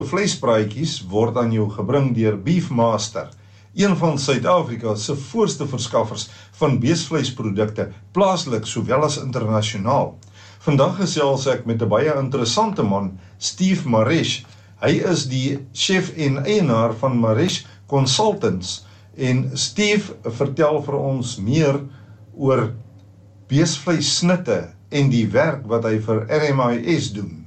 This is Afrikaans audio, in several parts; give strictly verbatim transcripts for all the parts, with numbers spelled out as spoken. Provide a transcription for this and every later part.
Vleispraatjies word aan jou gebring deur Beefmaster, een van Suid-Afrika se voorste verskaffers van beesvleisprodukte, plaaslik sowel as internasionaal. Vandag gesels ek met 'n baie interessante man, Steve Maresh. Hy is die chef en eienaar van Maresh Consultants. En Steve vertel vir ons meer oor beesvleissnitte en die werk wat hy vir R M I S doen.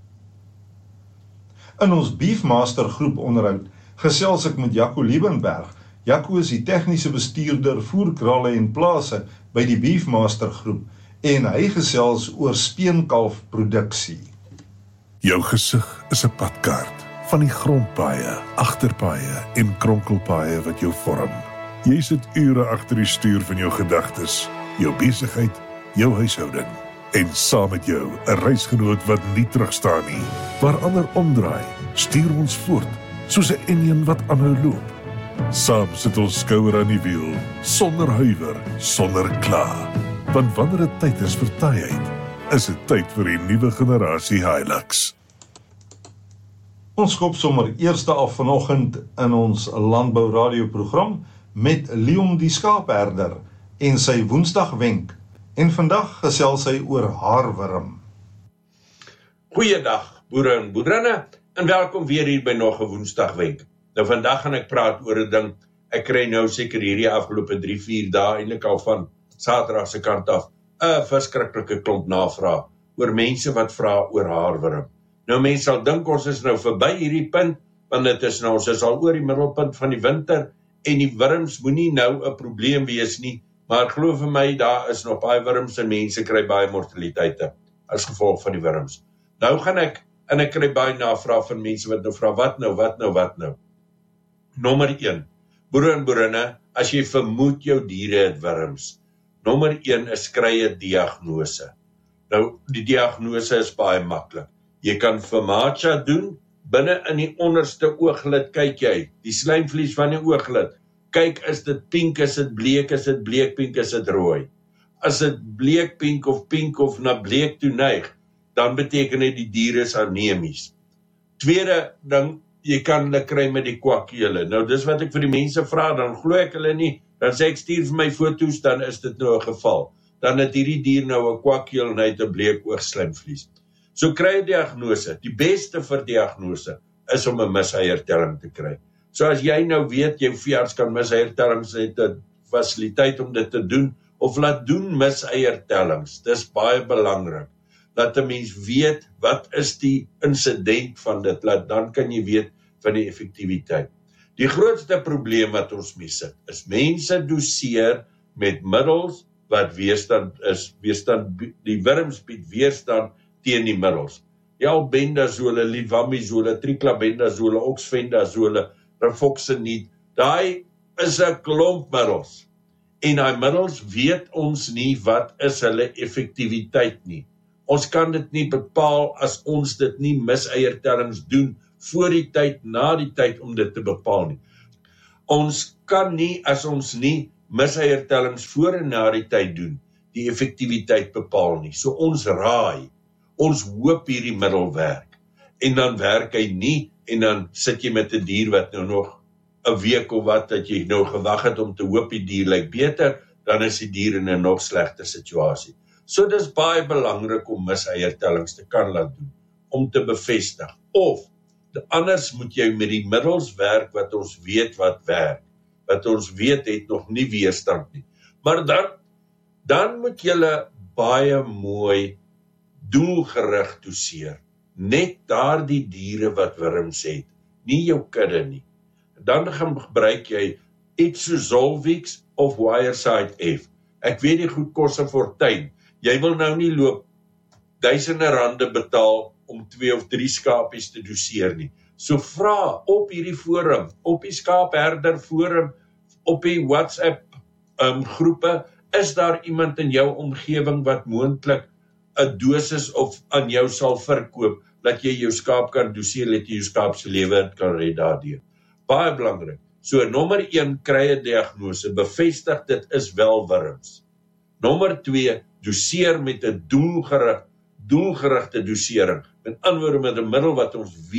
In ons Beefmaster groep onderhoud gesels ek met Jaco Liebenberg. Jaco is die tegniese bestuurder voerkralle en plase by die Beefmaster groep en hy gesels oor speenkalfproduksie. Jou gesig is 'n padkaart van die grondpaaie, agterpaaie en kronkelpaaie wat jou vorm. Jy sit ure agter die stuur van jou gedagtes, jou besigheid, jou huishouding. En saam met jou 'n reisgenoot wat nie terugstaan nie. Waar ander omdraai, stuur ons voort, soos 'n enjin wat aanhou loop. Saam sit ons skouer aan die wiel, sonder huiwer, sonder kla. Want wanneer dit tyd is vir taaiheid, is dit tyd vir die nuwe generasie Hilux. Ons skop sommer eerste af vanoggend in ons landbou radioprogram met Leon die skaapherder en sy woensdagwenk. En vandag gesels hy oor haarwurm. Goeiedag boere en boerinne en welkom weer hier by nog 'n woensdagwenk. Nou vandag gaan ek praat oor 'n ding. Ek kry nou seker hierdie afgelope drie vier dae eintlik al van Saterdag se kant af 'n verskriklike klomp navraag oor mense wat vra oor haarwurm. Nou mense sal dink ons is nou verby hierdie punt, want dit is nou ons is al oor die middelpunt van die winter en die wurms moenie nou 'n probleem wees nie. Maar glo vir my, daar is nog baie wurms en mense kry baie mortaliteite as gevolg van die wurms. Nou gaan ek, en ek kry baie navraag van mense wat nou vra, wat nou, wat nou, wat nou? Nommer een, boere en boerinne, as jy vermoed jou diere het wurms, nommer een is kry 'n diagnose. Nou, die diagnose is baie maklik. Jy kan FAMACHA doen, binne in die onderste ooglid kyk jy, die slijmvlies van die ooglid. Kyk, is dit pink, is dit bleek, is dit bleekpink, is dit rooi. As dit bleekpink of pink of na bleek toe neig, dan beteken dit die dier is anemies. Tweede ding, jy kan hulle kry met die kwakkeule. Nou dis wat ek vir die mense vra, dan glo ek hulle nie, dan sê ek stuur vir my foto's, dan is dit nou 'n geval. Dan het hierdie dier nou 'n kwakkeel en hy het 'n bleek oogslijmvlies. So kry 'n diagnose. Die beste vir diagnose is om 'n miseiertelling te kry. So as jy nou weet, jou veearts kan miseiertellings het 'n fasiliteit om dit te doen, of laat doen miseiertellings, dis baie belangrik. Laat 'n mens weet, wat is die insident van dit, laat dan kan jy weet van die effektiwiteit. Die grootste probleem wat ons mee sit, is mense doseer met middels wat weerstand is, weerstand, die wurms bied weerstand teen die middels. Die albendazole, levamisole, triclabendazole, oxfendazole, rifoxaniet, daai is 'n klomp middels. En daai middels weet ons nie wat is hulle effektiwiteit nie. Ons kan dit nie bepaal as ons dit nie miseiertellings doen voor die tyd, na die tyd om dit te bepaal nie. Ons kan nie, as ons nie miseiertellings voor en na die tyd doen, die effektiwiteit bepaal nie. So ons raai, ons hoop hierdie middel werk. En dan werk hy nie, en dan sit jy met 'n dier wat nou nog 'n week of wat, dat jy nou gewag het om te hoop die dier lyk beter, dan is die dier in 'n nog slegter situasie. So dis baie belangrik om miseiertellings te kan laat doen, om te bevestig. Of, anders moet jy met die middels werk wat ons weet wat werk, wat ons weet het nog nie weerstand nie. Maar dan, dan moet jylle baie mooi doelgerig doseer. Net daar die diere wat wurms het, nie jou kudde nie. Dan gaan gebruik jy iets so Zolvix of Wireside F. Ek weet die goed kos 'n fortuin. Jy wil nou nie loop duisende rande betaal om twee of drie skapies te doseer nie. So vra op hierdie forum, op die skaapherder forum, op die WhatsApp um, groepe, is daar iemand in jou omgewing wat moontlik 'n dosis of aan jou sal verkoop, dat jy jou skaap kan doseer, dat jy jou skaap se lewe kan red daardeur. Baie belangrik. So nommer een, kry 'n diagnose, bevestig dit is wel wurms. Nommer twee, doseer met 'n doelgerig, doelgerigte dosering. Met ander woorde met 'n middel wat ons weet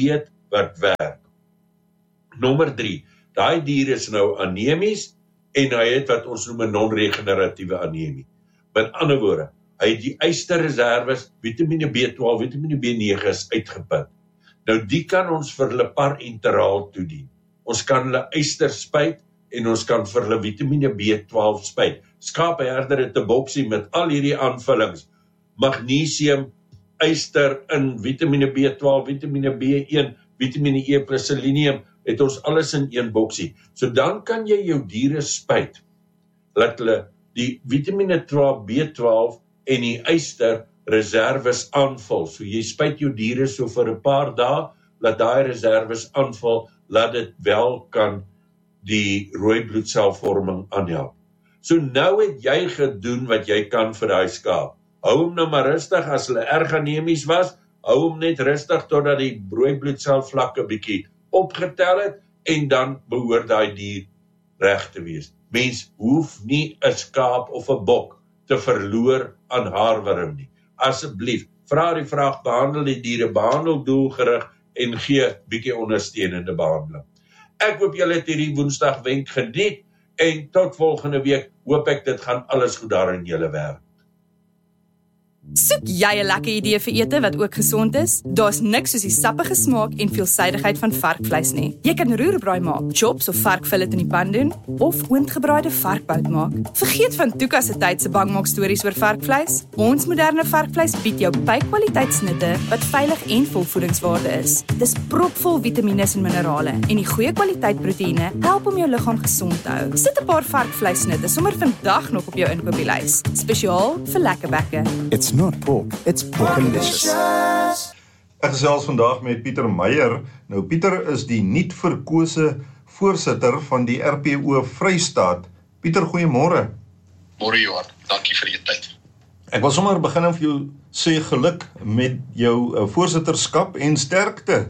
wat werk. Nommer drie, daai dier is nou anemies en hy het wat ons noem 'n non-regeneratiewe anemie. Met ander woorde, hy het die ysterreserwes, vitamine B twaalf, vitamine B nege is uitgeput. Nou die kan ons vir hulle parenteraal toedien. Ons kan hulle yster spuit en ons kan vir hulle vitamine B twaalf spuit. Skaapherder het 'n boksie met al hierdie aanvullings, magnesium, yster in vitamine B twaalf, vitamine B een, vitamine E plus selenium, het ons alles in een boksie. So dan kan jy jou diere spuit, laat hulle die vitamine B twaalf en die yster reserves aanvul. So jy spuit jou diere so vir 'n paar dae, laat daai reserves aanvul, laat dit wel kan die rooi bloedselvorming aanhelp. So nou het jy gedoen wat jy kan vir daai skaap. Hou hom nou maar rustig as hulle erg anemies was, hou hom net rustig totdat die rooi bloedselvlakke bietjie opgetel het en dan behoort daai dier reg te wees. Mens hoef nie 'n skaap of 'n bok te verloor aan haarwurm nie. Asseblief, vra die vraag, behandel die diere, behandel doelgerig en gee bietjie ondersteunende behandeling. Ek hoop julle het hierdie Woensdag wenk geniet en tot volgende week hoop ek dit gaan alles goed daar in julle werk. Soek jy 'n lekker idee vir ete wat ook gesond is? Daar's niks soos die sappige smaak en veelsidigheid van varkvleis nie. Jy kan roerbraai maak, chops of varkfillet in die pan doen, of oondgebraaide varkbout maak. Vergeet van Tuka se tyd se bangmaak stories oor varkvleis. Ons moderne varkvleis bied jou by-kwaliteitsnitte wat veilig en vol voedingswaarde is. Dis propvol vitamiene en minerale en die goeie kwaliteit proteïene help om jou liggaam gesond te hou. Sit 'n paar varkvleisnitte sommer vandag nog op jou inkopieslys, spesiaal vir lekker bekke. It's not pork, it's porkalicious. Ek gesels vandag met Pieter Meyer. Nou Pieter is die nuut verkose voorsitter van die R P O Vrystaat. Pieter, goeiemôre. Môre Johan, dankie vir jou tyd. Ek wil sommer begin en vir jou sê geluk met jou uh, voorsitterskap en sterkte.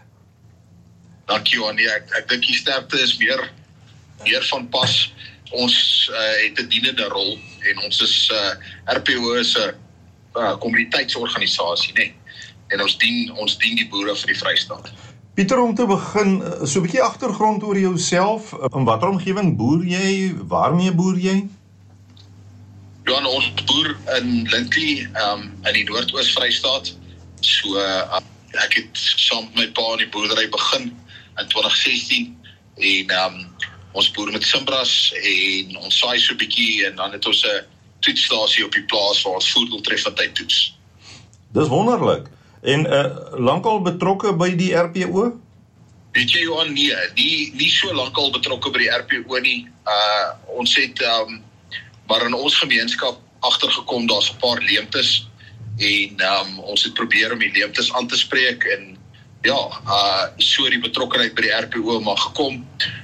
Dankie Johan, nee, ek, ek dink die sterkte is meer, meer van pas. Ons uh, het 'n dienende rol en ons is, uh, R P O is 'n uh, kommuniteitsorganisasie, nee. En ons dien, ons dien die boere van die Vrystaat. Pieter, om te begin, so 'n bietjie agtergrond oor jouself. In watter omgewing boer jy? Waarmee boer jy? Johan, ons boer in Lindley, um, in die Noordoos Vrystaat. So, uh, ek het saam met my pa in die boerdery begin in twintig sestien en um, ons boer met Simbras en ons saai so 'n bietjie en dan het ons 'n toetsstasie op die plaas waar ons voerdoeltreffendheid toets. Dis wonderlik. En uh, lankal betrokke by die R P O? Weet jy Johan, nee, nie, nie so lankal betrokke by die R P O nie. Uh, ons het um, maar in ons gemeenskap agtergekom, daar's 'n paar leemtes en um, ons het probeer om die leemtes aan te spreek en ja, uh, so die betrokkenheid by die R P O mag gekom.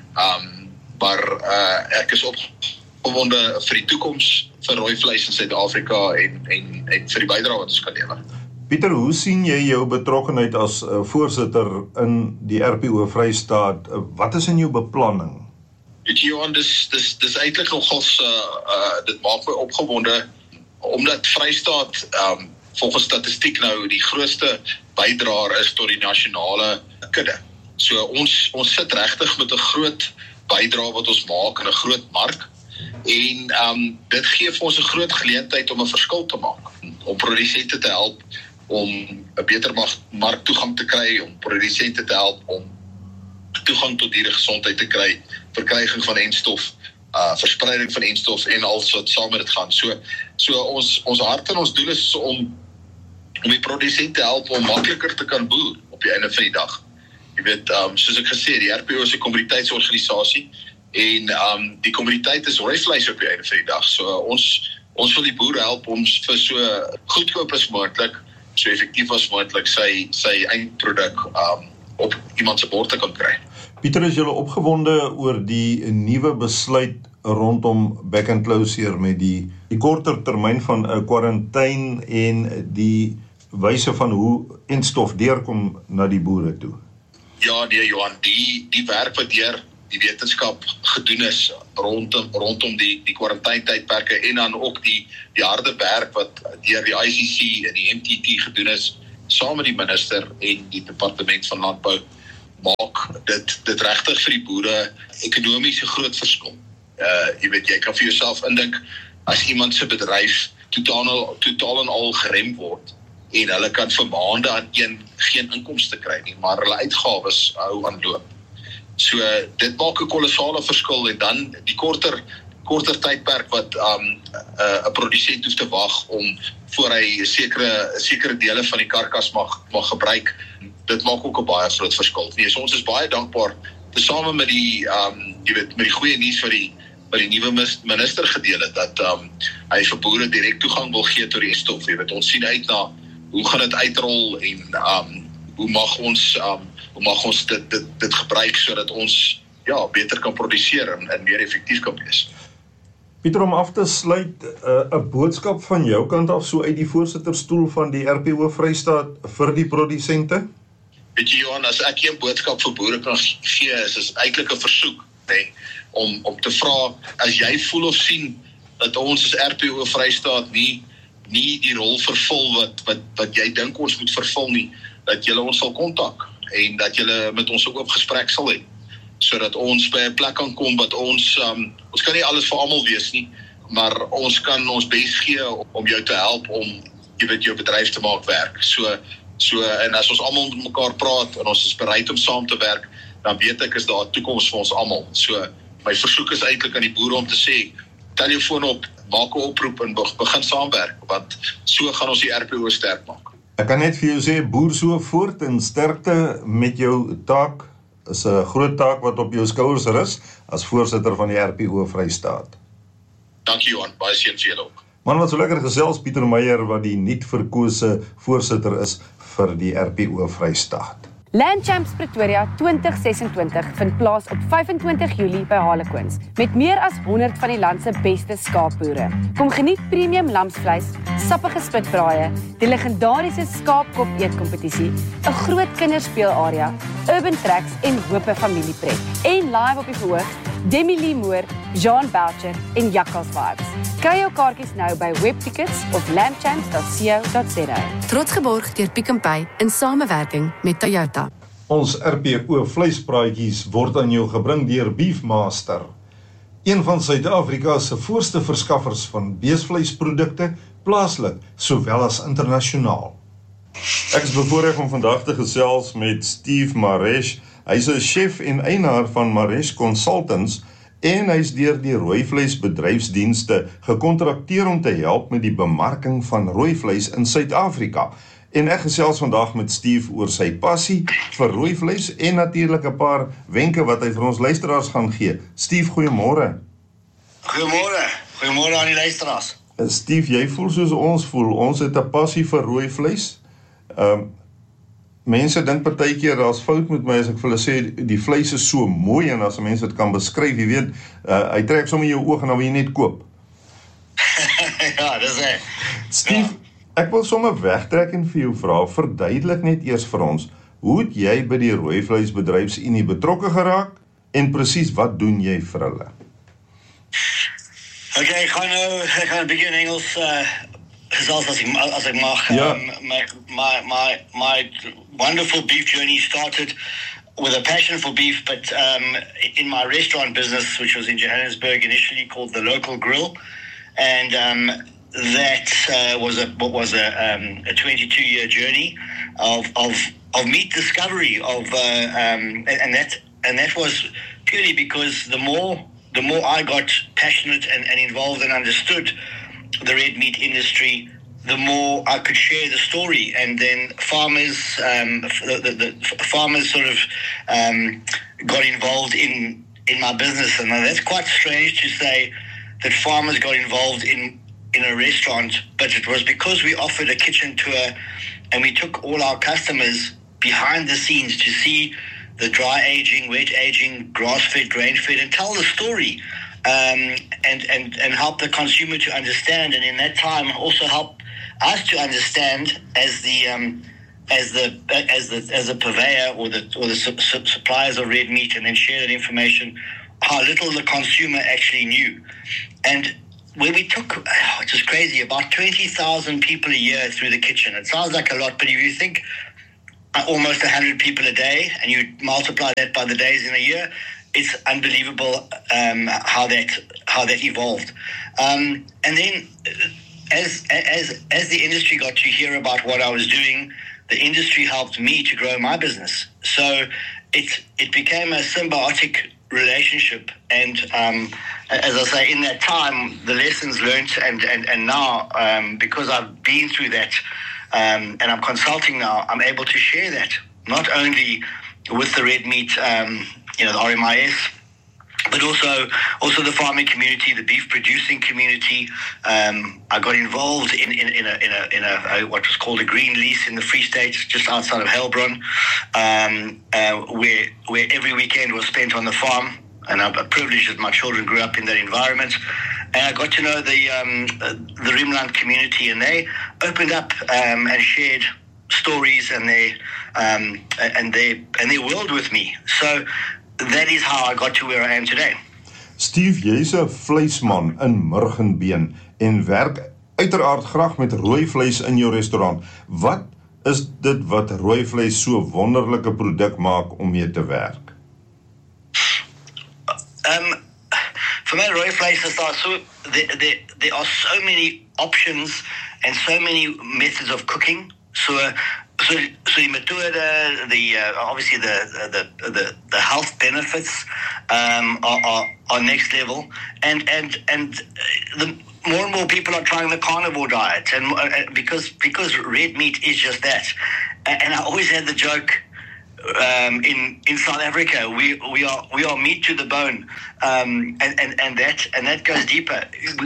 Um, maar uh, ek is opgewonde vir die toekoms vir rooi vleis in Suid-Afrika en, en, en vir die bydrae wat ons kan lewer. Pieter, hoe sien jy jou betrokkenheid as uh, voorsitter in die R P O Vrystaat? Uh, wat is in jou beplanning? Weet jy Johan, dis, dis, dis eintlik nogals, uh, uh, dit maak my opgewonde, omdat Vrystaat um, volgens statistiek nou die grootste bydraer is tot die nasionale kudde. So ons, ons sit regtig met 'n groot bydrae wat ons maak in 'n groot mark en um, dit gee vir ons 'n groot geleentheid om 'n verskil te maak, om produsente te help om 'n beter marktoegang te kry, om produsente te help om toegang tot dieregesondheid te kry, verkryging van enstof, uh, verspreiding van enstof en alles wat saam met dit gaan. So, so ons, ons hart en ons doel is om, om die produsente te help om makliker te kan boer op die einde van die dag. Jy weet, um, soos ek gesê, die R P O is 'n kommuniteitsorganisasie en um, die kommuniteit is rooi vleis op die einde van die dag. So uh, ons, ons wil die boere help om vir so goedkoop as moontlik, so effektief as moontlik sy, sy eindproduk um, op iemand se bord te kan kry. Pieter, is julle opgewonde oor die nuwe besluit rondom back and closure met die, die korter termyn van 'n uh, kwarantyne en die wyse van hoe enstof deurkom na die boere toe? Ja, nee Johan, die, die werk wat deur die wetenskap gedoen is rondom, rondom die, die kwarantyntydperke en dan ook die, die harde werk wat deur die I C C en die M T T gedoen is, saam met die minister en die departement van landbou, maak dit, dit regtig vir die boere ekonomiese groot verskil. Uh, jy weet, jy kan vir jouself indink, as iemand se bedryf totaal, totaal en al gerem word, en hulle kan vir maande aan een geen inkomste kry nie, maar hulle uitgawes hou aan loop. So, dit maak 'n kolossale verskil, en dan die korter, korter tydperk wat 'n um, uh, produsent hoef te wag om voor hy sekere, sekere dele van die karkas mag, mag gebruik, dit maak ook 'n baie groot verskil. Nee, so ons is baie dankbaar, tesame met die, um, jy weet, met die goeie nuus vir die by die nuwe minister gedeel het, dat um, hy vir boere direk toegang wil gee tot die stof. Jy weet, ons sien uit na hoe gaan dit uitrol en um, hoe mag ons um, hoe mag ons dit, dit, dit gebruik sodat ons ja, beter kan produseer en, en meer effektief kan wees. Pieter, om af te sluit, 'n uh, boodskap van jou kant af so uit die voorsitterstoel van die R P O Vrystaat vir die produsente? Weet jy Johan, as ek een boodskap vir boere kan gee, is is eintlik 'n versoek, nee, om om te vra, as jy voel of sien dat ons as R P O Vrystaat nie nie die rol vervul wat wat wat jy dink ons moet vervul nie, dat julle ons sal kontak en dat julle met ons 'n oop gesprek sal hê, sodat ons by 'n plek kan kom wat ons um, ons kan nie alles vir almal wees nie, maar ons kan ons bes gee om jou te help om jy weet jou bedryf te maak werk. So so en as ons almal met mekaar praat en ons is bereid om saam te werk, dan weet ek is daar 'n toekoms vir ons almal. So my versoek is eintlik aan die boere om te sê, telefoon op, maak 'n oproep en begin saamwerk, want so gaan ons die R P O sterk maak. Ek kan net vir jou sê, boer so voort en sterkte met jou taak, is 'n groot taak wat op jou skouers rus, as voorsitter van die R P O Vrystaat. Dankie Johan, baie seën vir julle ook. Man, wat so lekker gesels, Pieter Meyer, wat die nuut verkose voorsitter is vir die R P O Vrystaat. Land Champs Pretoria twintig sesentwintig vind plaas op vyf en twintig Julie by Harlequins met meer as honderd van die land se beste skaapboere. Kom geniet premium lamsvleis, sappige spitbraaie, die legendariese skaapkop eetkompetisie, 'n groot kinderspeelarea, urban tracks en hoope familiepret. En live op die verhoog, Demi Lee Moore, Jean Boucher en Jakkals Vibes. Kry jou kaartjies nou by webtickets of landchamps dot co dot za. Trots geborg deur Pick n Pay in samewerking met Toyota. Ons R P O vleispraatjies word aan jou gebring deur Beefmaster, een van Suid-Afrika se voorste verskaffers van beesvleisprodukte, plaaslik sowel as internasionaal. Ek is bevoorreg om vandag te gesels met Steve Maresh. Hy's 'n chef en eienaar van Maresh Consultants en hy's deur die rooivleisbedryfsdienste gekontrakteer om te help met die bemarking van rooivleis in Suid-Afrika. En ek gesels vandag met Steve oor sy passie vir rooivleis en natuurlik 'n paar wenke wat hy vir ons luisteraars gaan gee. Steve, goeiemôre. Goeiemôre. Goeiemôre aan die luisteraars. Steve, jy voel soos ons voel. Ons het 'n passie vir rooivleis. Ehm um, Mense dink partykeer daar's fout met my as ek vir hulle sê die vleis is so mooi en as mense dit kan beskryf, jy weet, uh, hy trek sommer jou oog en dan wil jy net koop. Ja, dis hy. Steve, ja. Ek wil sommer wegtrek en vir jou vra, verduidelik net eers vir ons, hoe het jy by die rooivleisbedryfsunie betrokke geraak en presies wat doen jy vir hulle? Okay, ek gaan nou, ek gaan begin in Engels uh, gesels as ek, as ek mag. Ja. Um, my, my, my, my wonderful beef journey started with a passion for beef, but um, in my restaurant business, which was in Johannesburg, initially called The Local Grill, and um, that uh, was a what was a um, a twenty-two year journey of of of meat discovery of uh, um, and, and that and that was purely because the more the more I got passionate and, and involved and understood the red meat industry, the more I could share the story, and then farmers um, the, the, the farmers sort of um, got involved in in my business, and that's quite strange to say that farmers got involved in in a restaurant, but it was because we offered a kitchen tour and we took all our customers behind the scenes to see the dry aging, wet aging, grass-fed, grain-fed, and tell the story um, and, and, and help the consumer to understand. And in that time, also help us to understand as the um, as the as the as a purveyor or the or the su- su- suppliers of red meat, and then share that information how little the consumer actually knew. And where we took, oh, which is crazy, about twenty thousand people a year through the kitchen. It sounds like a lot, but if you think almost one hundred people a day, and you multiply that by the days in a year, it's unbelievable um, how that how that evolved. Um, and then, as as as the industry got to hear about what I was doing, the industry helped me to grow my business. So it it became a symbiotic relationship. And um, as I say, in that time, the lessons learned, and and and now um, because I've been through that. Um, and I'm consulting now, I'm able to share that, not only with the red meat, um, you know, the R M I S, but also also the farming community, the beef producing community. Um, I got involved in, in, in, a, in, a, in a, a what was called a green lease in the Free State, just outside of Heilbronn, um, uh, where where every weekend was spent on the farm. And I'm privileged that my children grew up in that environment. And I got to know the um, the Rimland community, and they opened up um, and shared stories and their um, and their and their world with me. So that is how I got to where I am today. Steve, jy's 'n vleisman in Murgenbeen en werk uiteraard graag met rooi vleis in jou restaurant. Wat is dit wat rooi vleis so 'n wonderlike produk maak om mee te werk? Um, for me, rooi vleis is daar so there, there, there are so many options and so many methods of cooking. So, so, so the methode, the uh, obviously the, the the the health benefits um, are, are are next level, and and and the more and more people are trying the carnivore diet, and uh, because because red meat is just that. And I always had the joke. Um, in in South Africa, we we are we are meat to the bone, um, and, and and that and that goes deeper.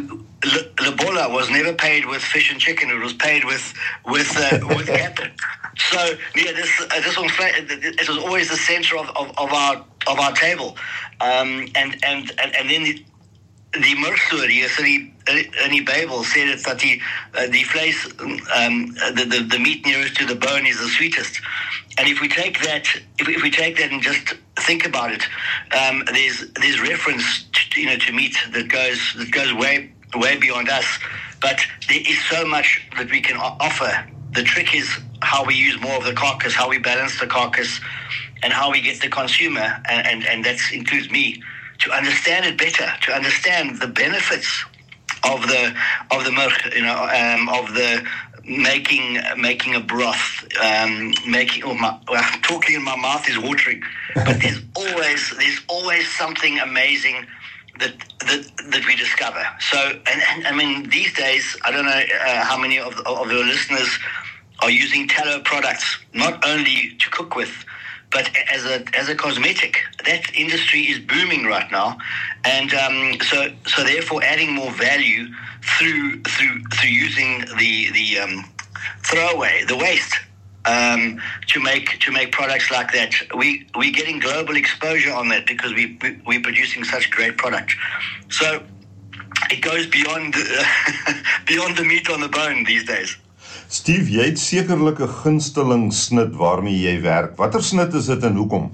Lebola was never paid with fish and chicken; it was paid with with uh, with captain. So yeah, this uh, this one it was always the center of, of, of our of our table, um, and and and and then the, die murkstorie is in die in die Bybel sê dit dat die uh, die vlees um, the, the the meat nearest to the bone is the sweetest. And if we take that, if, if we take that and just think about it, um, there's there's reference to, you know, to meat that goes that goes way way beyond us. But there is so much that we can offer. The trick is how we use more of the carcass, how we balance the carcass, and how we get the consumer, and and, and that includes me, to understand it better, to understand the benefits of the of the milk, you know, um, of the making making a broth, um, making oh my, well, talking in my mouth is watering. But there's always there's always something amazing that that that we discover. So, and, and I mean, these days, I don't know uh, how many of of your listeners are using tallow products, not only to cook with, but as a as a cosmetic. That industry is booming right now, and um, so so therefore adding more value through through through using the the um, throwaway, the waste, um, to make to make products like that. We we're getting global exposure on that because we, we we're producing such great product. So it goes beyond uh, beyond the meat on the bone these days. Steve, jy het sekerlik 'n gunsteling snit waarmee jy werk. Watter snit is dit en hoekom?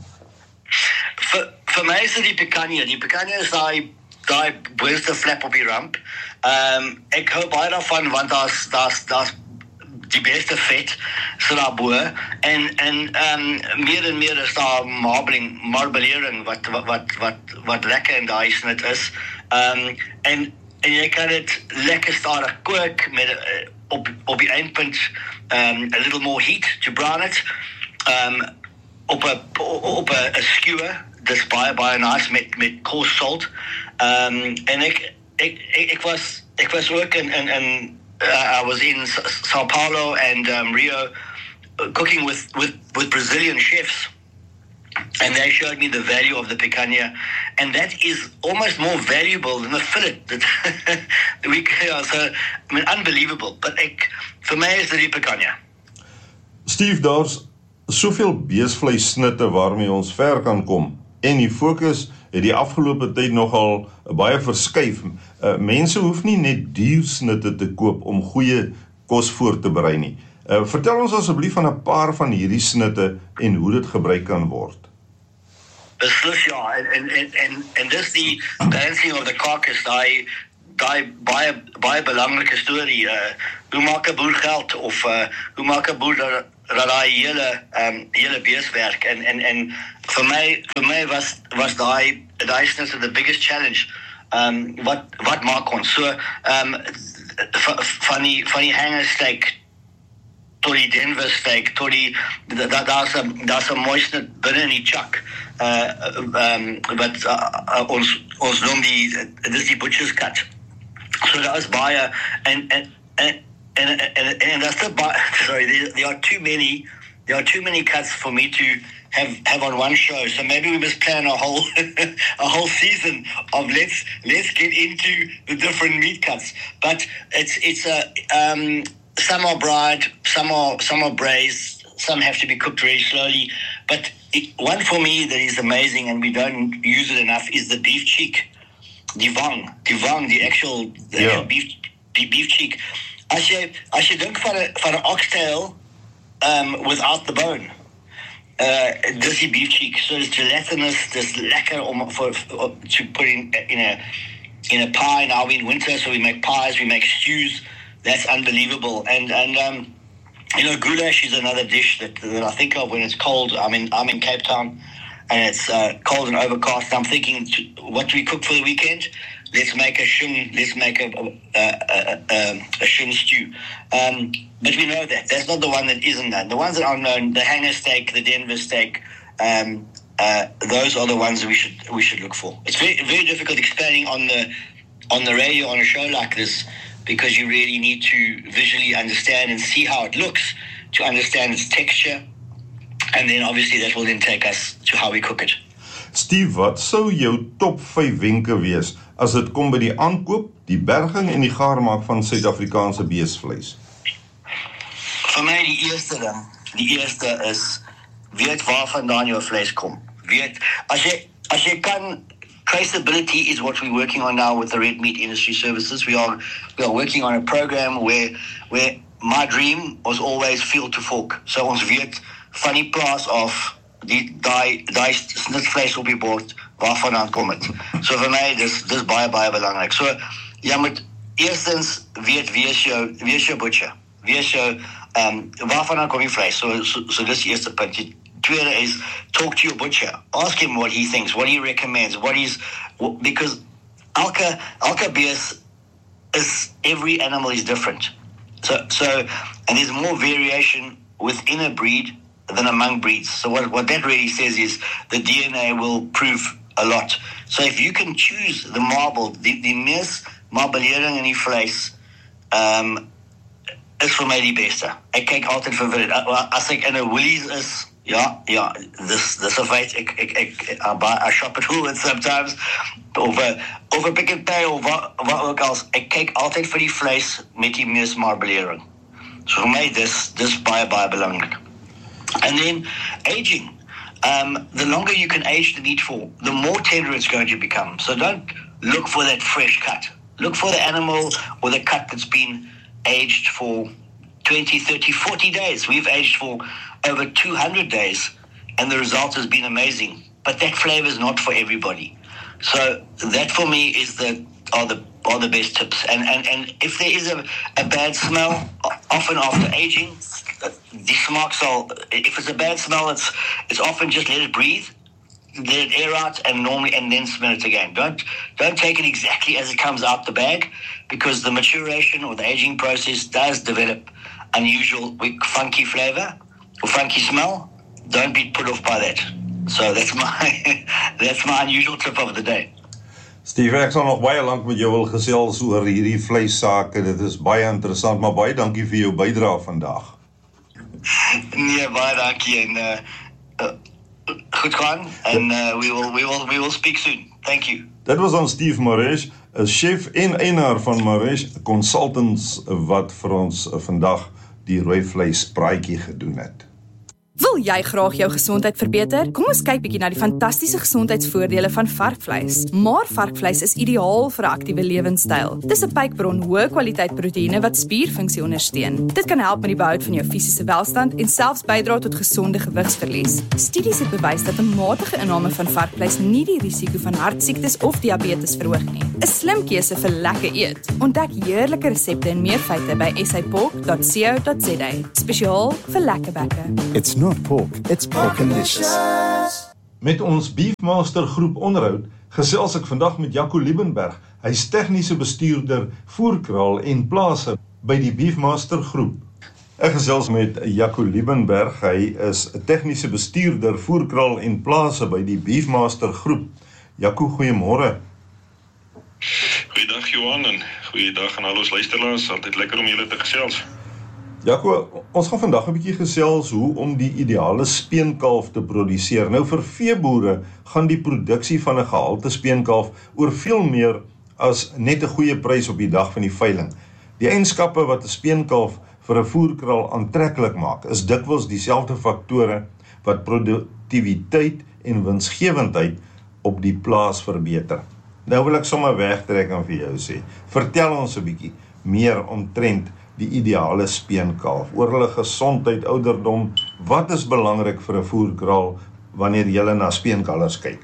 Vir vir my is dit die picanha. Die picanha is daai daai boonste flap op die ramp. Ehm um, ek hou baie daarvan want daar's daar's daar's die beste vet so daarbo en en ehm um, meer en meer is daar marbling, marbelering wat wat wat wat, wat lekker in daai snit is. Ehm um, en en jy kan dit lekker stadig kook met uh, op op die eindpunt um, a little more heat to brown it um, op 'n op 'n skewer dis baie baie nice met met coarse salt um, en ek ek ek was ek was ook in in, in uh, I was in Sao Paulo and um, Rio uh, cooking with with with Brazilian chefs. And they showed me the value of the picanha, and that is almost more valuable than the fillet. That we, so, I mean, unbelievable. But ek, for me is die picanha. Steve, daar's soveel beesvleissnitte waarmee ons ver kan kom, en die fokus het die afgelope tyd nogal baie verskuif. Uh, mense hoef nie net diersnitte te koop om goeie kos voor te berei nie. Uh, vertel ons asseblief van 'n paar van hierdie snitte en hoe dit gebruik kan word. Beslis ja, en en en en dis die balancing of the carcass, daai daai baie baie belangrike storie, uh, hoe maak 'n boer geld of uh, hoe maak 'n boer dat dat daai hele um, hele beeswerk en en en vir my vir my was was daai daai is the biggest challenge. Um, wat wat maak ons so um, van die van die hangersteak tot die Denver steak tot die da daar's 'n daar's 'n moisture binne in die chuck. Uh, um, wat uh, uh, ons ons noem die dis die butcher's cut. So daar is baie en en en and and and that's the sorry there, there are too many there are too many cuts for me to have have on one show, so maybe we must plan a whole a whole season of let's let's get into the different meat cuts. But it's it's a um some are fried, some are some are braised, some have to be cooked very slowly. But it, one for me that is amazing and we don't use it enough is the beef cheek, the wang, the wang, the actual the yeah. actual beef the beef cheek. As jy as jy dink van 'n van 'n oxtail um without the bone. Uh, dis die beef cheek, so it's gelatinous, dis lekker om for, for to put in in a in a pie. Now we're in winter, so we make pies, we make stews. That's unbelievable. And and um, you know, goulash is another dish that that I think of when it's cold. I mean, I'm in Cape Town, and it's uh, cold and overcast. I'm thinking, what do we cook for the weekend? Let's make a shim. Let's make a a, a, a, a shim stew. Um, but we know that that's not the one that isn't done. The ones that are known, the hanger steak, the Denver steak, um, uh, those are the ones that we should we should look for. It's very very difficult explaining on the on the radio on a show like this because you really need to visually understand and see how it looks to understand its texture, and then obviously that will then take us to how we cook it. Steve, wat sou jou top vyf wenke wees as dit kom by die aankoop, die berging en die gaarmaak van Suid-Afrikaanse beesvleis? Vir my die eerste ding, die eerste is weet waar vandaan jou vleis kom. Weet as jy as jy kan traceability is what we're working on now with the Red Meat Industry Services. We are we are working on a program where where my dream was always field to fork. So ons weet van die plaas af die daai daai snitvleis op die bord waarvandaan kom dit. So vir my dis dis baie baie belangrik. So jy moet eerstens weet wie is jou wie is jou butcher? Wie is jou um waarvandaan kom die vleis? So so, so dis die eerste punt. Die tweede is talk to your butcher. Ask him what he thinks, what he recommends, what he's what, because elke elke bees is every animal is different. So so and there's more variation within a breed than among breeds. So what, what that really says is the D N A will prove a lot. So if you can choose the marble, die, die mees marbelering in die vleis, um, is vir my die beste. Ek kyk altyd vir dit. As ek in 'n Woolies is, ja, ja, dis dis 'n feit. Ek ek ek I shop at Woolworths sometimes. Over over Pick n Pay of wat wat ook al. Ek kyk altyd vir die vleis met die mees marbelering. So vir my dis dis baie baie belangrik. And then aging. Um, the longer you can age the meat for, the more tender it's going to become. So don't look for that fresh cut. Look for the animal or the cut that's been aged for twenty, thirty, forty days. We've aged for over two hundred days, and the result has been amazing. But that flavor is not for everybody. So that for me is the are the are the best tips. And and, and if there is a, a bad smell, often after aging, the smaaks are, if it's a bad smell, it's it's often just let it breathe, let it air out, and normally and then smell it again. Don't don't take it exactly as it comes out the bag, because the maturation or the aging process does develop unusual, funky flavor or funky smell. Don't be put off by that. So that's my that's my unusual tip of the day. Steve, ek sal nog baie lank met jou wil gesels oor hierdie vleissake. Dit is baie interessant, maar baie dankie vir jou bydrae vandag. Nee, baie dankie en uh, uh, goed gaan en uh, we will we will we will speak soon. Thank you. Dit was ons Steve Maresh, 'n chef en eienaar van Maresh Consultants wat vir ons uh, vandag die rooi vleis praatjie gedoen het. Wil jy graag jou gesondheid verbeter? Kom ons kyk bietjie na die fantastiese gesondheidsvoordele van varkvleis. Maar varkvleis is ideaal vir 'n aktiewe lewenstyl. Dis 'n pykbron hoë kwaliteit proteïene wat spierfunksie ondersteun. Dit kan help met die behoud van jou fisiese welstand en selfs bydra tot gesonde gewigsverlies. Studies het bewys dat 'n matige inname van varkvleis nie die risiko van hartsiektes of diabetes verhoog nie. 'n Slim keuse vir lekker eet. Ontdek heerlike resepte en meer feite by s a pork dot co dot z a. Spesiaal vir lekker bekke. It's not pork, it's porkalicious. Met ons Beefmaster groep onderhoud gesels ek vandag met Jaco Liebenberg. Hy is tegniese bestuurder voerkraal en plase by die Beefmaster groep. Ek gesels met Jaco Liebenberg. Hy is 'n tegniese bestuurder voerkraal en plase by die Beefmaster groep. Jaco, goeiemôre. Goeiedag Johan en goeiedag aan al ons luisteraars. Altyd lekker om julle te gesels. Jaco, ons gaan vandag 'n bietjie gesels hoe om die ideale speenkalf te produseer. Nou vir veeboere gaan die produksie van 'n gehalte speenkalf oor veel meer as net 'n goeie prys op die dag van die veiling. Die eienskappe wat 'n speenkalf vir 'n voerkraal aantreklik maak, is dikwels dieselfde faktore wat produktiwiteit en winsgewendheid op die plaas verbeter. Nou wil ek sommer wegtrek en vir jou sê, vertel ons 'n bietjie meer omtrent die ideale speenkalf, oor hulle gesondheid, ouderdom. Wat is belangrik vir 'n voerkraal wanneer jy na speenkalvers kyk?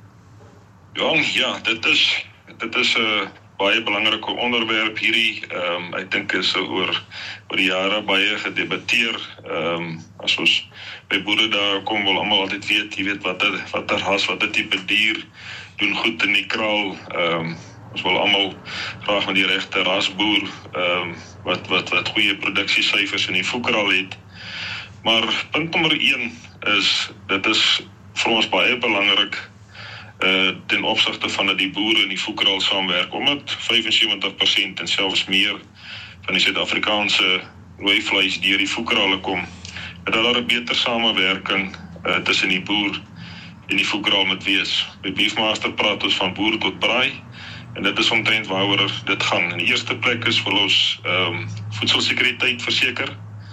Ja, ja, dit is dit is 'n uh, baie belangrike onderwerp hierdie. Ehm um, ek dink is oor oor die jare baie gedebatteer. Ehm um, as ons by boere daar kom, wil almal altyd weet, jy weet watter watter ras, watter tipe dier doen goed in die kraal. Ehm um, ons wil almal graag met die regte ras boer, ehm um, wat wat wat goeie produksiesyfers in die voerkraal het. Maar punt nommer een is dit is vir ons baie belangrik uh, ten opsigte van dat die boere in die voerkraal saamwerk, omdat vyf en sewentig persent en selfs meer van die Suid-Afrikaanse rooi vleis deur die voerkrale kom. Dat daar 'n beter samewerking uh, tussen die boer en die voerkraal moet wees. By Beefmaster praat ons van boer tot braai. En dit is omtrent waaroor dit gaan. In die eerste plek is wil ons um, voedselsekuriteit verseker.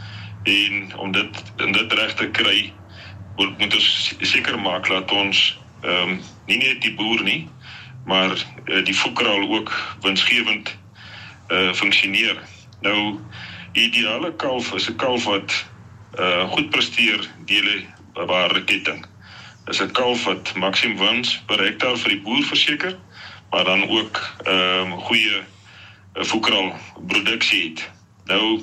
En om dit, om dit reg te kry, moet ons seker maak dat ons um, nie net die boer nie, maar uh, die voerkraal ook winsgewend uh, funksioneer. Nou, die ideale kalf is 'n kalf wat uh, goed presteer deur die waardeketting. Is 'n kalf wat maksimum wins per hektaar vir die boer verseker, maar dan ook um, goeie uh, voerkraal produksie het. Nou,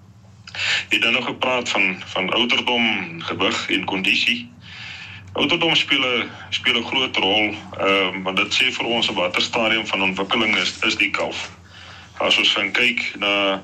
het dan nog gepraat van, van ouderdom, gewig en kondisie. Ouderdom speel 'n speel 'n groot rol, um, want dit sê vir ons op watter stadium van ontwikkeling is, is die kalf. As ons gaan kyk na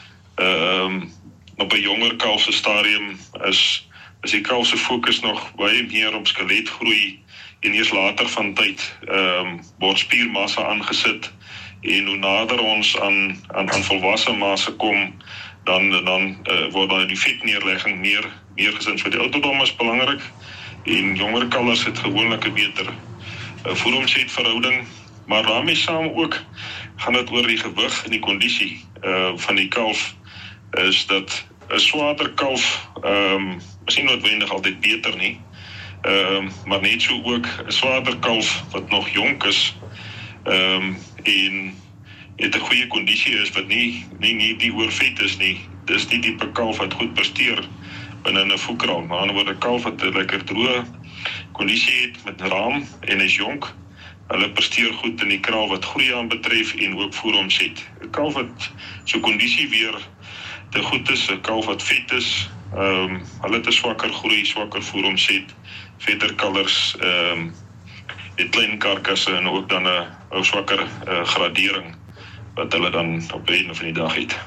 um, op 'n jonger kalf se stadium, is, is die kalf se fokus nog baie meer op skeletgroei, en eers later van tyd um, word spiermassa aangesit, en hoe nader ons aan, aan, aan volwasse massa kom, dan, dan uh, word daar die vetneerlegging meer, meer gesin. So die ouderdom is belangrik, en jonger kalvers het gewoonlik 'n beter uh, voer-omset-verhouding, maar daarmee saam ook gaan dit oor die gewig en die kondisie uh, van die kalf, is dat 'n swaarder kalf um, is nie noodwendig altyd beter nie, Um, maar net so ook 'n swaarder kalf wat nog jonk is um, en het 'n goeie kondisie is wat nie nie nie die oorvet is nie. Dis die tipe kalf wat goed presteer binne 'n voerkraal. Maar aan 'n kalf wat 'n lekker droë kondisie het met raam en is jonk, hulle presteer goed in die kraal wat groei aan betref en ook voeromset. 'n Kalf wat so kondisie weer te goed is, 'n kalf wat vet is, um, hulle het 'n swakker groei, swakker voeromset. Vetter kalvers um, het klein karkasse en ook dan 'n ou swakker uh, gradering wat hulle dan op die einde van die dag het.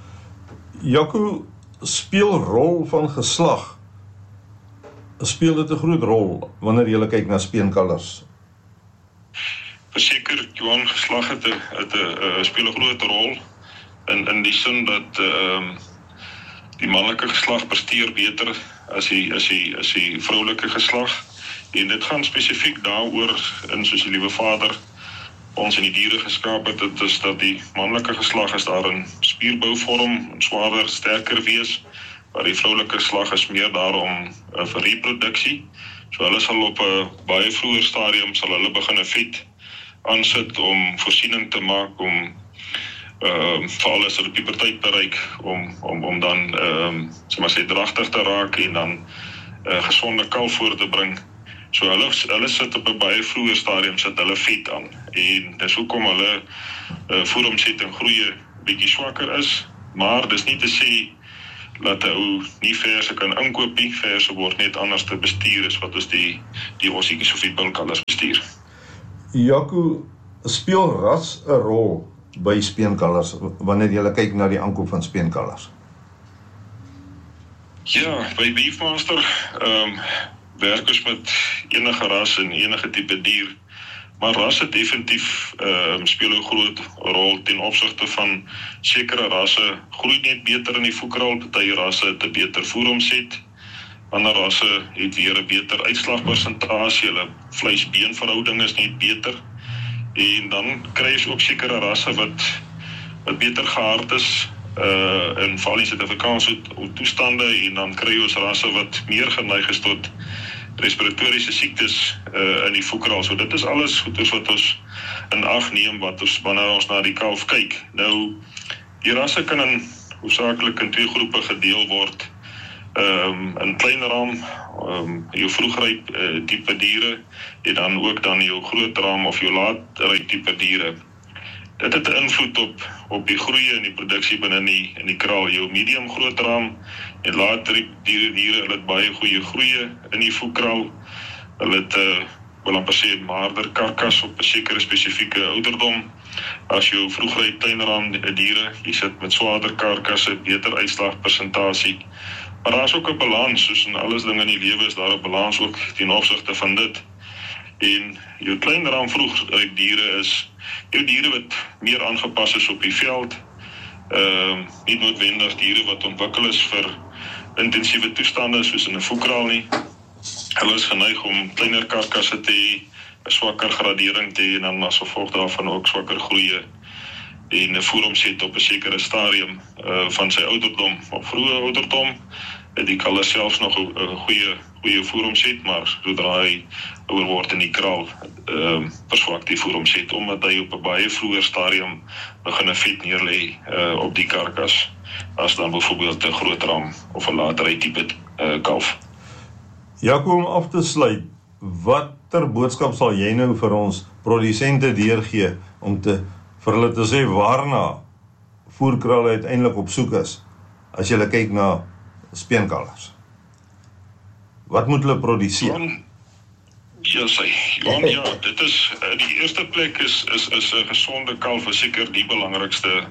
Jaco, speel rol van geslag. Speel dit 'n groot rol wanneer jy kyk na speenkalvers? Verseker, Johan, geslag het 'n het 'n uh, speel 'n groot rol in in die sin dat um, die manlike geslag presteer beter as die, as die, as die vroulike geslag. En dit gaan spesifiek daaroor, in soos die liewe Vader ons in die diere geskaap het, dit is dat die manlike geslag is daar in spierbouvorm, en swaarder, sterker wees, waar die vroulike slag is meer daarom uh, vir reproduksie. So hulle sal op 'n baie vroeër stadium sal hulle begin 'n vet aansit om voorsiening te maak om uh, veral as hulle puberteit bereik om om om dan ehm um, sê maar sê dragtig te raak en dan 'n uh, gesonde kalf voor te bring. So hulle hulle sit op 'n baie vroeër stadium sit hulle vet aan en dis hoekom hulle uh, voedingsomsetting groei bietjie swakker is, maar dis nie te sê dat 'n ou nie verse kan inkoop nie, verse word net anders te bestuur as wat ons die die ossietjies of die bulkalvers bestuur. Jaco, speel ras 'n rol by speenkalvers wanneer jy kyk na die aankoop van speenkalvers? Ja, by Beefmaster ehm um, werk ons met enige ras en enige tipe dier, maar rasse definitief ehm um, speel 'n groot rol ten opsigte van sekere rasse groei net beter in die voerkraal, party rasse het 'n beter voeromset, ander rasse het weer 'n beter uitslagpersentasie, hulle vleis-been-verhouding is net beter. En dan kry jy ook sekere rasse wat wat beter gehard is uh in veral in Suid-Afrikaanse toestande, en dan kry jy ons rasse wat meer geneig is tot respiratoriese siektes uh in die voerkraal. So dit is alles goeders wat ons in ag neem wat ons wanneer ons na die kalf kyk. Nou die rasse kan in hoofsaaklik in twee groepe gedeel word. Ehm um, in klein raam, um, jou vroegryp uh, tipe diere en dan ook dan jou groot raam of jou laatryp tipe diere. Dit het 'n invloed op op die groei en die produksie binne in die in die kraal. Jou medium groot raam en laatryp diere diere, hulle het baie goeie groei in die voerkraal. Hulle het 'n uh, wil amper sê maarder karkas op 'n sekere spesifieke ouderdom. As jou vroegryp klein raam diere, jy sit met swaarder karkasse, beter uitslagpersentasie. Maar daar is ook 'n balans, soos in alles dinge in die lewe is daar 'n balans ook ten opsigte van dit. En jou klein raam vroegryp diere is jou diere wat meer aangepas is op die veld, ehm uh, nie noodwendig diere wat ontwikkel is vir intensiewe toestande soos in 'n voerkraal nie. Hulle is geneig om kleiner karkasse te hê, 'n swakker gradering te hê en dan as gevolg daarvan ook swakker groei en 'n voeromset op 'n sekere stadium uh, van sy ouderdom. Op vroeë ouderdom het die kalver selfs nog 'n goeie goeie voeromset, maar sodra hy ouer word in die kraal, ehm uh, verswak die voeromset omdat hy op 'n baie vroeër stadium begin 'n vet neerlê uh, op die karkas as dan byvoorbeeld 'n groot ram of 'n latere tipe uh, kalf. Jaco, om af te sluit, watter boodskap sal jy nou vir ons produsente deurgee om te vir hulle te sê waarna voerkrale uiteindelik op soek is as jy kyk na speenkalvers? Wat moet hulle produseer? Ja, sê, Johan, ja, dit is, die eerste plek is is is 'n gesonde kalf, is seker die belangrikste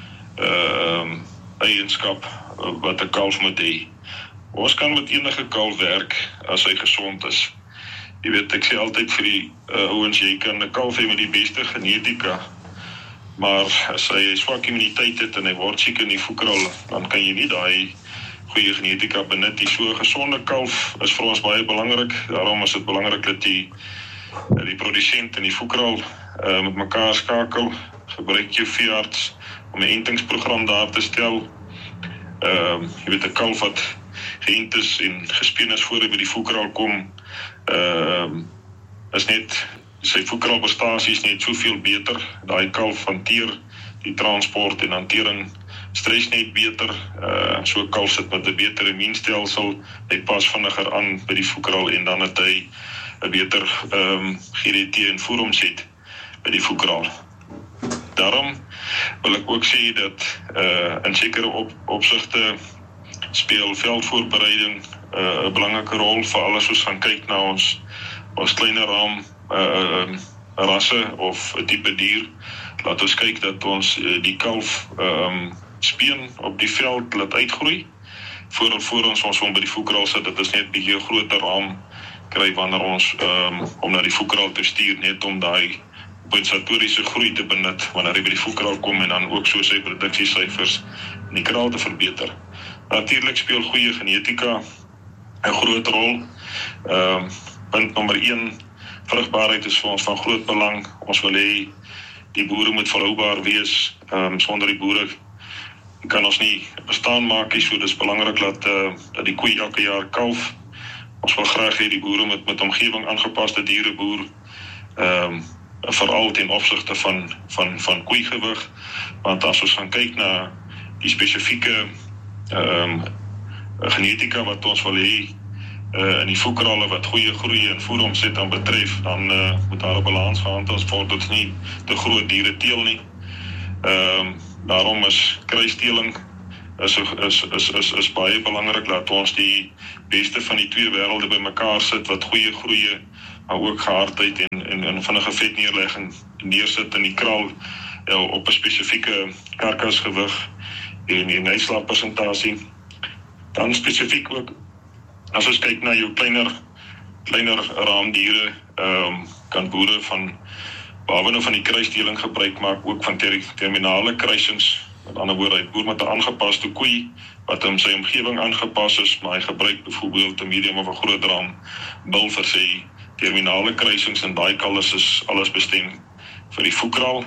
uh, eienskap wat 'n kalf moet hê. Ons kan met enige kalf werk as hy gesond is. Jy weet, ek sê altyd vir die uh, ouens, jy kan 'n kalf hê met die beste genetika, maar as hy swak immuniteit het en hy word siek in die voerkraal, dan kan jy nie daai goeie genetika benut. Die so gesonde kalf is vir ons baie belangrik. Daarom is dit belangrik dat die die produsent en die voerkraal uh, met mekaar skakel. Gebruik jou veearts om 'n entingsprogram daar te stel. Ehm uh, jy weet 'n kalf wat geënt is en gespeen is voor hy by die voerkraal kom, ehm uh, is net sy voerkraalprestasie is net soveel beter. Daai kalf hanteer die transport en hantering stres net beter. Uh, so 'n kalf sit met 'n beter immuunstelsel, hy pas vinniger aan by die voerkraal en dan het hy 'n beter ehm um, G D T en voeromset by die voerkraal. Daarom wil ek ook sê dat uh, in sekere op, opsigte speel veldvoorbereiding 'n uh, belangrike rol vir alles ons gaan kyk na ons ons kleiner raam uh, uh, rasse of 'n tipe dier. Laat ons kyk dat ons uh, die kalf um, speen op die veld laat uitgroei voor voor ons ons om by die voerkraal sit. Dit is net bietjie 'n groter raam kry wanneer ons um, om na die voerkraal te stuur, net om daai kompensatoriese groei te benut wanneer hy by die voerkraal kom en dan ook so sy produksiesyfers in die kraal te verbeter. Natuurlik speel goeie genetika 'n groot rol. Ehm um, punt nommer een, vrugbaarheid is vir ons van groot belang. Ons wil hê die boere moet volhoubaar wees. Ehm um, sonder die boere kan ons nie bestaan maak nie, so dis belangrik dat, uh, dat die koei elke jaar kalf. Ons wil graag hê die boere met, met omgewing aangepaste diere boer, um, veral ten opsigte van, van, van koeigewig, want as ons gaan kyk na die spesifieke um, genetika wat ons wil hê, uh, in die voerkralle wat goeie groei en voeromset dan betref, dan uh, moet daar 'n balans gehandhaaf word, dat ons nie te groot diere teel nie. Um, daarom is kruisteeling is, is, is, is, is baie belangrik, dat ons die beste van die twee wêrelde bymekaar sit, wat goeie groeie, maar ook gehardheid en, en, en vinnige vetneerlegging neersit in die kraal, ja, op 'n spesifieke karkasgewig en en uitslaappersentasie. Dan spesifiek ook, as ons kyk na jou kleiner, kleiner raamdiere, um, kan boere van, behalwe nou van die kruisdeling gebruik maak, ook van ter, terminale kruisings, met ander woorde, hy boer met 'n aangepaste koei, wat in sy omgewing aangepas is, maar hy gebruik byvoorbeeld 'n medium of 'n groot raam bil vir sy terminale kruisings, en daai kalvers is alles bestem vir die voerkraal.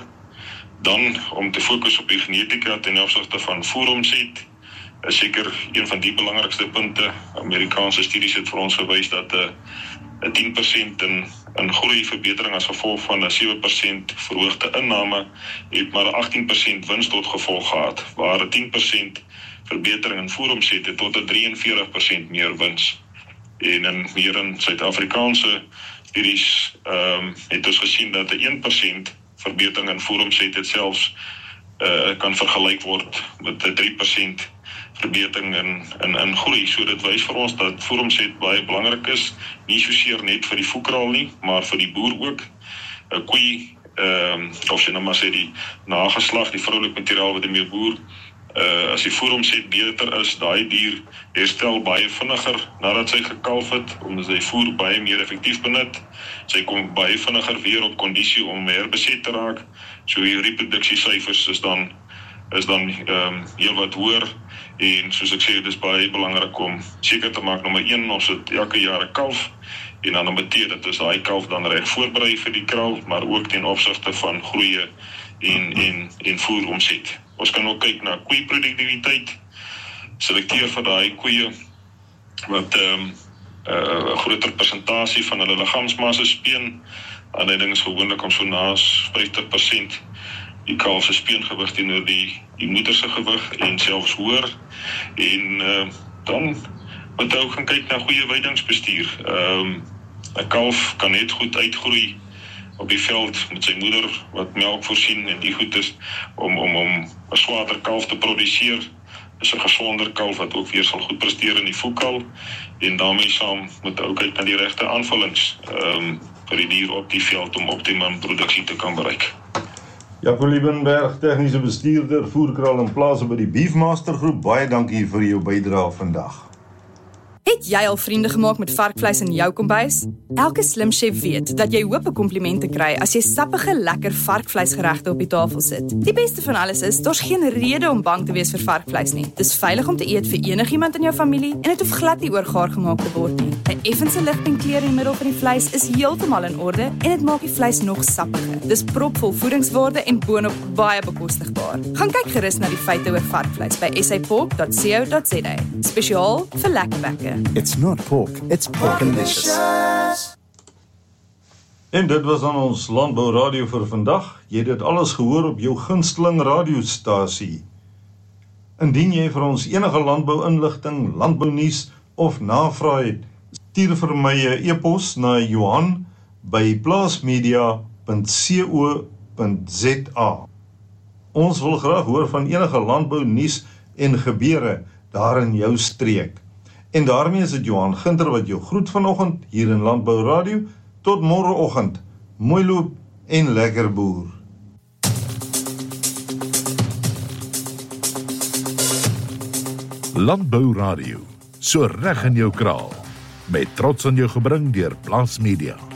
Dan, om te fokus op die genetika ten opsigte van voeromset, is seker een van die belangrikste punte. Amerikaanse studies het vir ons gewys dat 'n uh, tien persent in, in groeiverbetering as gevolg van 'n sewe persent verhoogde inname, het maar 'n agttien persent wins tot gevolg gehad, waar 'n tien persent verbetering in voeromset het tot 'n drie en veertig persent meer wins. En in meer in Suid-Afrikaanse studies um, het ons gesien dat 'n een persent verbetering in voeromset het selfs uh, kan vergelyk word met 'n drie persent verbetering in, in, in groei. So dit wys vir ons dat voeromset baie belangrik is, nie soseer net vir die voerkraal nie, maar vir die boer ook. 'n Koei, um, of sy nou maar sê die nageslag, die vroulik materiaal wat die boer, uh, as die voeromset beter is, daai dier herstel baie vinniger nadat sy gekalf het, omdat sy voer baie meer effektief benut. Sy kom baie vinniger weer op kondisie om herbeset te raak. So die reproduksiesyfers is dan is dan um, heel wat hoër, en soos ek sê, dit is baie belangrik om seker te maak, nommer een, ons het elke jaar 'n kalf, en dan nommer twee, dat is daai kalf dan reg voorberei vir die kraal, maar ook ten opsigte van groeie en, en, en voeromset. Ons kan ook kyk na koeiproduktiwiteit, selekteer vir daai koeie, wat 'n um, uh, groter persentasie van hulle liggaamsmassa speen, ander ding is gewoonlik om so na vyftig persent die kalf se speengewig teenoor die, die moeder se gewig, en selfs hoër, en uh, dan moet ook gaan kyk na goeie weidingsbestuur. Um, 'n kalf kan net goed uitgroei op die veld met sy moeder wat melk voorsien, en die goed is om om om 'n swaarder kalf te produseer, is 'n gesonder kalf wat ook weer sal goed presteer in die voerkraal, en daarmee saam moet ook kyk na die regte aanvullings um, vir die dier op die veld om optimum produksie te kan bereik. Jaco Liebenberg, tegniese bestuurder, voerkraal en plase by die Beefmaster groep, baie dankie vir jou bydrae vandag. Het jy al vriende gemaak met varkvleis in jou kombuis? Elke slim chef weet dat jy hoop 'n kompliment te kry as jy sappige, lekker varkvleisgeregte op die tafel sit. Die beste van alles is, daar's geen rede om bang te wees vir varkvleis nie. Dis veilig om te eet vir enigiemand in jou familie, en dit hoef glad nie oorgaar gemaak te word nie. 'n Effense ligting kleur in die middel van die vleis is heeltemal in orde, en dit maak die vleis nog sappiger. Dis propvol voedingswaarde en boonop baie bekostigbaar. Gaan kyk gerus na die feite oor varkvleis by s a pork dot co dot z a. Spesiaal vir lekker bekke. It's not pork, it's porkalicious. En dit was aan ons Landbou Radio vir vandag. Jy het dit alles gehoor op jou gunsteling radiostasie. Indien jy vir ons enige landbou-inligting, landbounuus of navraag het, stuur vir my 'n e-pos na Johan by plaasmedia punt co punt z a. Ons wil graag hoor van enige landbounuus en gebeure daar in jou streek. En daarmee is dit Johan Ginter wat jou groet vanoggend hier in Landbou Radio. Tot môreoggend. Mooi loop en lekker boer. Landbou Radio, so reg in jou kraal. Met trots aan jou gebring deur Plaas Media.